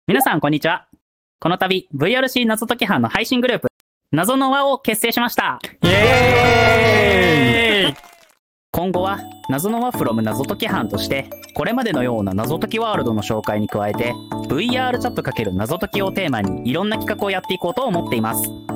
皆さんこんにちは。この度 VRC 謎解き班の配信グループ謎の輪を結成しました。 イエーイ。 今後は謎の輪 from 謎解き班としてこれまでのような謎解きワールドの紹介に加えて VR チャット×謎解きをテーマにいろんな企画をやっていこうと思っています。